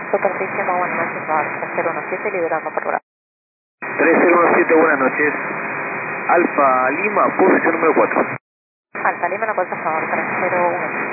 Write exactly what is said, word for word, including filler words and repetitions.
Superficie, muy buenas noches, va tres cero uno siete, liberando por hora. tres cero uno siete, buenas noches. Alfa Lima, posición número cuatro. Alfa Lima, la puerta a favor, tres cero uno siete.